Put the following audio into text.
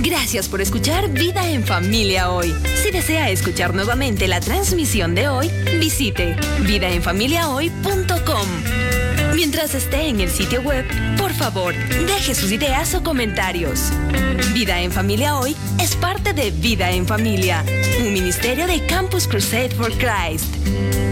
Gracias por escuchar Vida en Familia hoy. Si desea escuchar nuevamente la transmisión de hoy, visite vidaenfamiliahoy.com. Mientras esté en el sitio web, por favor, deje sus ideas o comentarios. Vida en Familia Hoy es parte de Vida en Familia, un ministerio de Campus Crusade for Christ.